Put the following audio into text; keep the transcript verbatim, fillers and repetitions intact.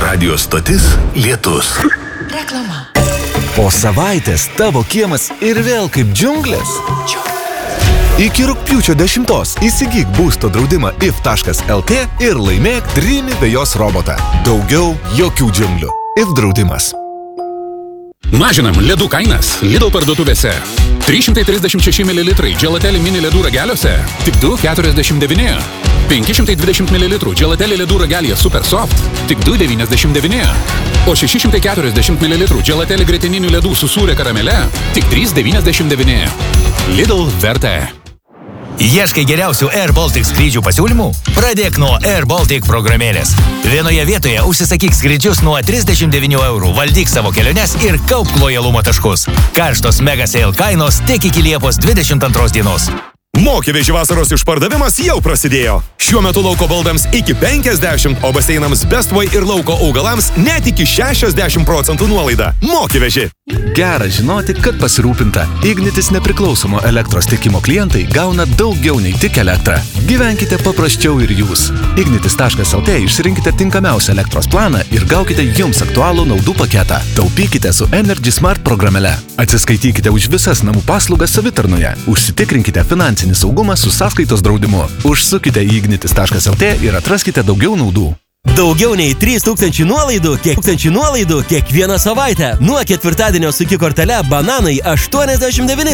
Radio stotis Lietus. Reklama. Po savaitės tavo kiemas ir vėl kaip džiunglės. Iki rugpjūčio dešimtos įsigyk būsto draudimą I F taškas L T ir laimėk Dreamy vejos robotą. Daugiau jokių džiunglių. I F draudimas. Mažinam ledų kainas Lidl parduotuvėse. trys šimtai trisdešimt šeši mililitrai Gelateli mini ledų rageliuose tik du keturiasdešimt devyni. penki šimtai dvidešimt mililitrų Gelateli ledų ragelyje Super Soft tik du devyniasdešimt devyni. O šeši šimtai keturiasdešimt mililitrų Gelateli grietininių ledų su sūria karamele tik trys devyniasdešimt devyni. Lidl verta. Ieškai geriausių Air Baltic skrydžių pasiūlymų? Pradėk nuo Air Baltic programėlės. Vienoje vietoje užsisakyk skrydžius nuo trisdešimt devynių eurų, valdyk savo keliones ir kaupk lojalumo taškus. Karštos mega sale kainos tik iki Liepos dvidešimt antros dienos. Mokyveži vasaros išpardavimas jau prasidėjo. Šiuo metu lauko baldams iki penkiasdešimt, o baseinams Bestvai ir lauko augalams net iki šešiasdešimt procentų nuolaida. Mokyveži. Gera žinoti, kad pasirūpinta. Ignitis nepriklausomo elektros tiekimo klientai gauna daugiau nei tik elektrą. Gyvenkite paprasčiau ir jūs. ignitis taškas L T išsirinkite tinkamiausią elektros planą ir gaukite jums aktualų naudų paketą. Taupykite su Energy Smart programėle. Atsiskaitykite už visas namų paslaugas savitarnoje. Užsitikrinkite finansinį saugumą su sąskaitos draudimu. Užsukite į ignitis taškas L T ir atraskite daugiau naudų. Daugiau nei trys tūkstančiai nuolaidų, kiek tūkstančių nuolaidų kiekvieną savaitę. Nuo ketvirtadienio su iki kortele bananai aštuoniasdešimt devyni